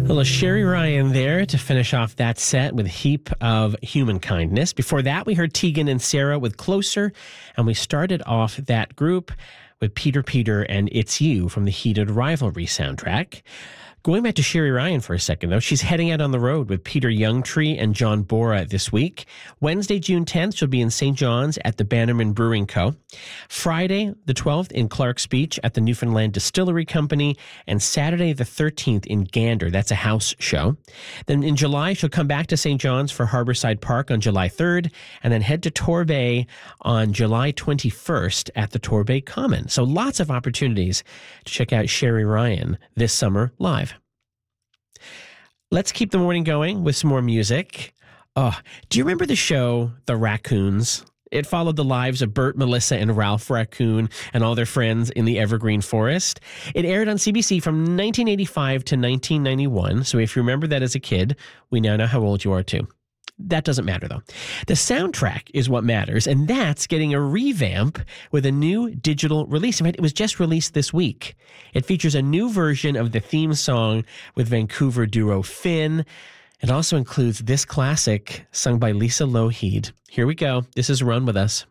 Little Sherry Ryan there to finish off that set with Heap of Human Kindness. Before that, we heard Tegan and Sarah with Closer, and we started off that group with Peter and It's You from the Heated Rivalry soundtrack. Going back to Sherry Ryan for a second, though, she's heading out on the road with Peter Youngtree and John Bora this week. Wednesday, June 10th, she'll be in St. John's at the Bannerman Brewing Co. Friday, the 12th, in Clark's Beach at the Newfoundland Distillery Company. And Saturday, the 13th, in Gander. That's a house show. Then in July, she'll come back to St. John's for Harborside Park on July 3rd, and then head to Torbay on July 21st at the Torbay Common. So lots of opportunities to check out Sherry Ryan this summer live. Let's keep the morning going with some more music. Oh, do you remember the show, The Raccoons? It followed the lives of Bert, Melissa, and Ralph Raccoon and all their friends in the Evergreen Forest. It aired on CBC from 1985 to 1991. So if you remember that as a kid, we now know how old you are too. That doesn't matter, though. The soundtrack is what matters, and that's getting a revamp with a new digital release. In fact, it was just released this week. It features a new version of the theme song with Vancouver duo Finn. It also includes this classic sung by Lisa Lougheed. Here we go. This is Run With Us.